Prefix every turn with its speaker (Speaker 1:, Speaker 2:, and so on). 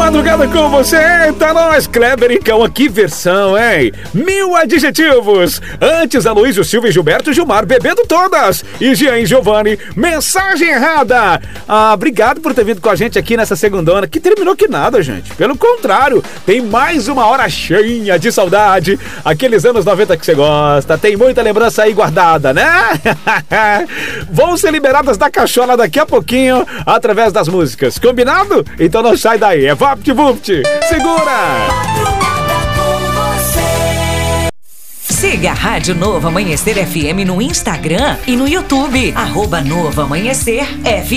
Speaker 1: madrugada com você, eita nós, Kleber e Cão, que versão, hein? 1000 adjetivos. Antes, Aloysio, Silvio, Gilberto, Gilmar, bebendo todas. E Jean e Giovanni, mensagem errada. Obrigado por ter vindo com a gente aqui nessa segundona, que terminou que nada, gente. Pelo contrário, tem mais uma hora cheia de saudade. Aqueles anos 90 que você gosta, tem muita lembrança aí guardada, né? Vão ser liberadas da cachola daqui a pouquinho, através das músicas. Combinado? Então não sai daí, é VaptVupt. Segura!
Speaker 2: Siga a Rádio Novo Amanhecer FM no Instagram e no YouTube. @Novo Amanhecer FM.